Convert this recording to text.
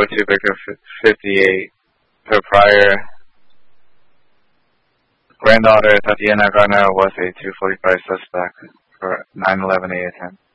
to Victor 58. Her prior granddaughter, Tatiana Garner, was a 245 suspect for 9/11 A attempt.